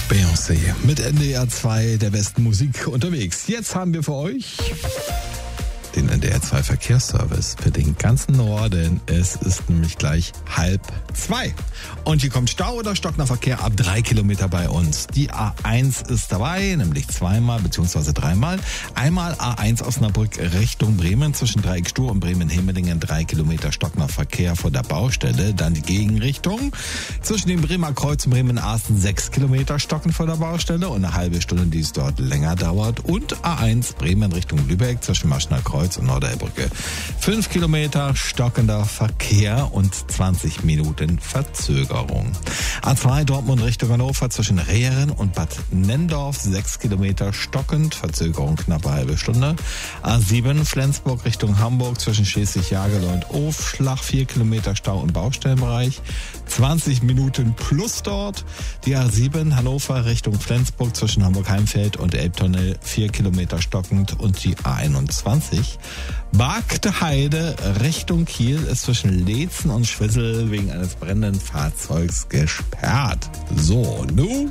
Beyoncé mit NDR 2 der besten Musik unterwegs. Jetzt haben wir für euch den NDR 2 Verkehrsservice für den ganzen Norden. Es ist nämlich gleich 1:30. Und hier kommt Stau oder stockender Verkehr ab 3 Kilometer bei uns. Die A1 ist dabei, nämlich zweimal bzw. dreimal. Einmal A1 Osnabrück Richtung Bremen zwischen Dreieckstuhl und Bremen-Hemelingen 3 Kilometer stockender Verkehr vor der Baustelle. Dann die Gegenrichtung zwischen dem Bremer Kreuz und Bremen-Asten 6 Kilometer stockend vor der Baustelle und eine halbe Stunde, die es dort länger dauert. Und A1 Bremen Richtung Lübeck zwischen Maschner Kreuz und Norderbrücke 5 Kilometer stockender Verkehr und 20 Minuten Verzögerung. A2 Dortmund Richtung Hannover zwischen Rehren und Bad Nendorf 6 Kilometer stockend, Verzögerung knappe halbe Stunde. A7 Flensburg Richtung Hamburg zwischen Schleswig-Jagello und Aufschlag 4 Kilometer Stau im Baustellenbereich, 20 Minuten plus dort. Die A7 Hannover Richtung Flensburg zwischen Hamburg-Heimfeld und Elbtunnel 4 Kilometer stockend und die A21 Bargte Heide Richtung Kiel ist zwischen Leetzen und Schwissel wegen eines brennenden Fahrzeugs gesperrt. So, nu?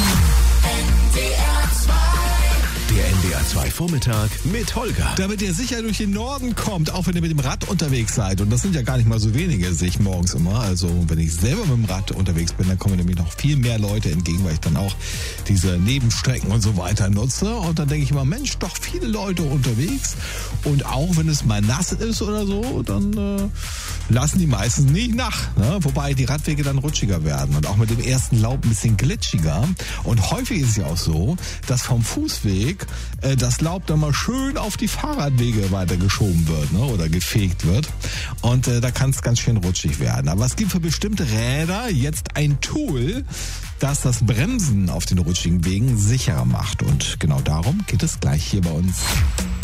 Der NDR 2 Vormittag mit Holger. Damit ihr sicher durch den Norden kommt, auch wenn ihr mit dem Rad unterwegs seid. Und das sind ja gar nicht mal so wenige, sehe ich morgens immer. Also wenn ich selber mit dem Rad unterwegs bin, dann kommen nämlich noch viel mehr Leute entgegen, weil ich dann auch diese Nebenstrecken und so weiter nutze. Und dann denke ich immer, Mensch, doch viele Leute unterwegs. Und auch wenn es mal nass ist oder so, dann lassen die meistens nicht nach. Ne? Wobei die Radwege dann rutschiger werden und auch mit dem ersten Laub ein bisschen glitschiger. Und häufig ist es ja auch so, dass vom Fußweg das Laub dann mal schön auf die Fahrradwege weitergeschoben wird, ne, oder gefegt wird. Und da kann es ganz schön rutschig werden. Aber es gibt für bestimmte Räder jetzt ein Tool, das das Bremsen auf den rutschigen Wegen sicherer macht. Und genau darum geht es gleich hier bei uns.